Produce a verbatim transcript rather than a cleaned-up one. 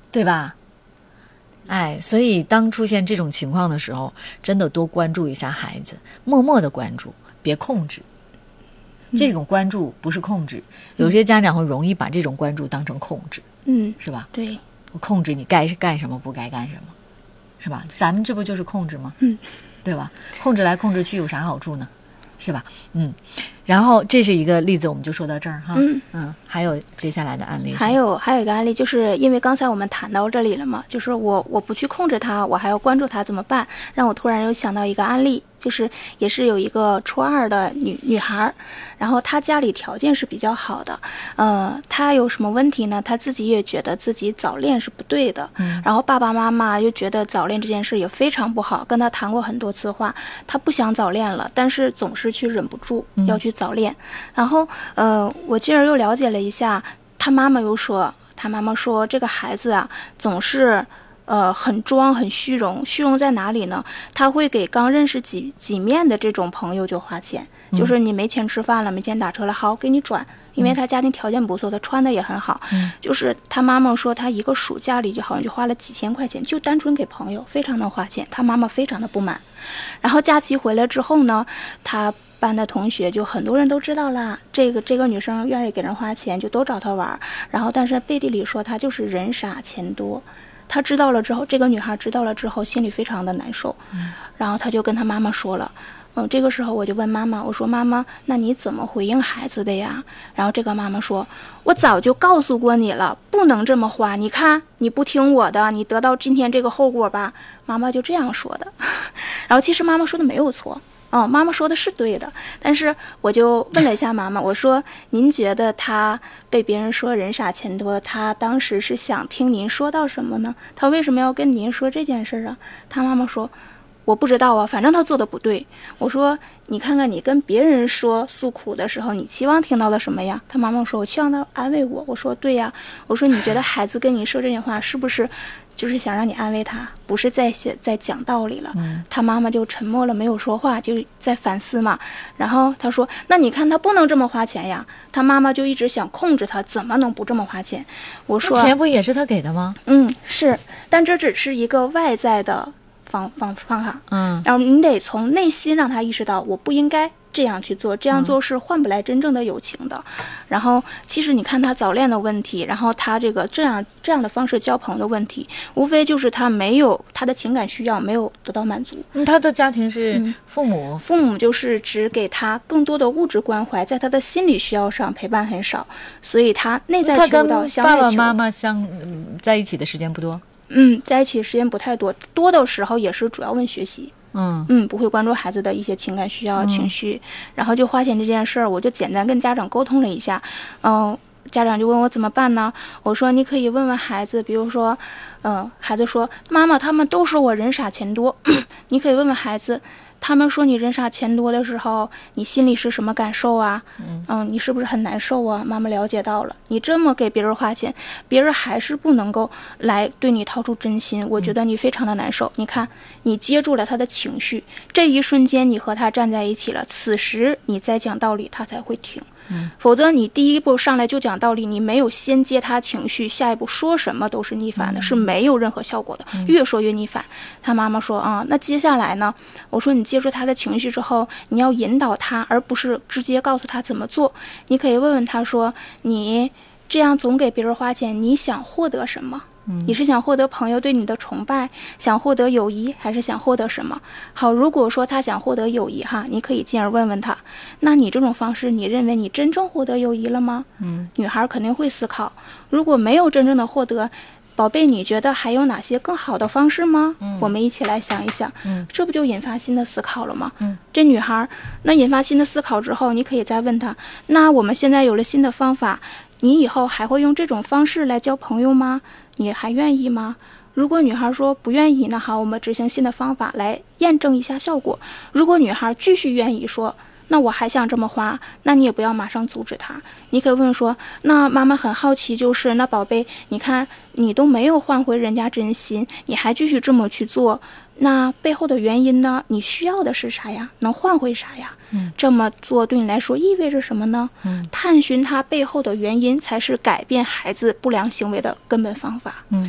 对吧？哎，所以当出现这种情况的时候，真的多关注一下孩子，默默的关注，别控制。这种关注不是控制，嗯、有些家长会容易把这种关注当成控制， 嗯， 是吧？ 对， 我控制你该干什么，不该干什么，是吧？咱们这不就是控制吗？ 嗯， 对吧？控制来控制去有啥好处呢？是吧？嗯，然后这是一个例子，我们就说到这儿哈。 嗯嗯，还有接下来的案例， 还有还有一个案例，就是因为刚才我们谈到这里了嘛，就是我我不去控制他，我还要关注他怎么办？让我突然又想到一个案例，就是也是有一个初二的女女孩，然后她家里条件是比较好的，呃，她有什么问题呢？她自己也觉得自己早恋是不对的， 嗯， 然后爸爸妈妈又觉得早恋这件事也非常不好，跟她谈过很多次话，她不想早恋了，但是总是去忍不住要去早恋，嗯、然后呃，我进而又了解了一下，她妈妈又说，她妈妈说这个孩子啊，总是。呃，很装，很虚荣。虚荣在哪里呢？他会给刚认识几几面的这种朋友就花钱，嗯、就是你没钱吃饭了，没钱打车了，好，给你转。因为他家庭条件不错，他穿的也很好。嗯、就是他妈妈说，他一个暑假里就好像就花了几千块钱，就单纯给朋友，非常的花钱。他妈妈非常的不满。然后假期回来之后呢，他班的同学就很多人都知道啦，这个这个女生愿意给人花钱，就都找她玩。然后但是背地里说她就是人傻钱多。他知道了之后，这个女孩知道了之后，心里非常的难受，嗯、然后他就跟他妈妈说了，嗯，这个时候我就问妈妈，我说妈妈，那你怎么回应孩子的呀？然后这个妈妈说，我早就告诉过你了，不能这么花，你看你不听我的，你得到今天这个后果吧。妈妈就这样说的，然后其实妈妈说的没有错。哦，妈妈说的是对的，但是我就问了一下妈妈，我说您觉得他被别人说人傻钱多，他当时是想听您说到什么呢？他为什么要跟您说这件事啊？他妈妈说我不知道啊，反正他做的不对。我说你看看你跟别人说诉苦的时候，你期望听到了什么呀？他妈妈说我期望他安慰我。我说对呀，我说你觉得孩子跟你说这些话是不是就是想让你安慰他，不是在在讲道理了？嗯、他妈妈就沉默了，没有说话，就在反思嘛。然后他说那你看他不能这么花钱呀。他妈妈就一直想控制他，怎么能不这么花钱？我说钱不也是他给的吗？ 嗯，是，但这只是一个外在的方方方法， 嗯， 然后你得从内心让他意识到，我不应该这样去做，这样做是换不来真正的友情的。嗯、然后，其实你看他早恋的问题，然后他这个这样这样的方式交朋友的问题，无非就是他没有他的情感需要没有得到满足。 嗯、他的家庭是父母、嗯， 父母就是只给他更多的物质关怀，在他的心理需要上陪伴很少，所以他内在求到向外求。 他跟爸爸妈妈相、嗯、在一起的时间不多。 嗯，在一起时间不太多，多的时候也是主要问学习， 嗯嗯，不会关注孩子的一些情感需要、嗯、情绪，然后就花钱这件事儿，我就简单跟家长沟通了一下，嗯、呃，家长就问我怎么办呢？我说你可以问问孩子，比如说，嗯、呃，孩子说妈妈他们都说我人傻钱多，你可以问问孩子。他们说你人傻钱多的时候，你心里是什么感受啊？嗯, 嗯，你是不是很难受啊？妈妈了解到了，你这么给别人花钱，别人还是不能够来对你掏出真心，我觉得你非常的难受。嗯、你看，你接住了他的情绪，这一瞬间你和他站在一起了，此时你再讲道理，他才会听。嗯，否则你第一步上来就讲道理，你没有先接他情绪，下一步说什么都是逆反的，嗯、是没有任何效果的，嗯、越说越逆反。他妈妈说啊，那接下来呢？我说你接住他的情绪之后，你要引导他，而不是直接告诉他怎么做。你可以问问他说，你这样总给别人花钱，你想获得什么？你是想获得朋友对你的崇拜，想获得友谊，还是想获得什么？好，如果说他想获得友谊哈，你可以进而问问他，那你这种方式你认为你真正获得友谊了吗？嗯，女孩肯定会思考，如果没有真正的获得，宝贝你觉得还有哪些更好的方式吗？嗯，我们一起来想一想，嗯，这不就引发新的思考了吗？嗯，这女孩那引发新的思考之后，你可以再问她，那我们现在有了新的方法，你以后还会用这种方式来交朋友吗？你还愿意吗？如果女孩说不愿意，那好，我们执行新的方法来验证一下效果。如果女孩继续愿意说，那我还想这么花，那你也不要马上阻止她。你可以问说，那妈妈很好奇，就是那宝贝，你看你都没有换回人家真心，你还继续这么去做，那背后的原因呢？你需要的是啥呀？能换回啥呀？嗯，这么做对你来说意味着什么呢？嗯，探寻它背后的原因，才是改变孩子不良行为的根本方法。 嗯，